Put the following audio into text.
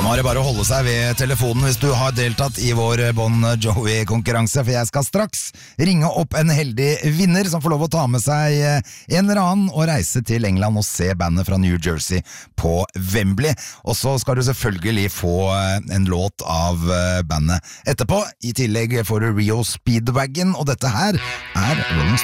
Nå er det bare å holde seg ved telefonen hvis du har deltatt i vår Bon Jovi-konkurranse, for jeg skal straks ringe opp en heldig vinner som får lov å ta med seg en eller annen og reise til England og se bandet fra New Jersey på Wembley. Og så skal du selvfølgelig få en låt av bandet etterpå. I tillegg får du Rio Speedwagon, og dette her er Rolling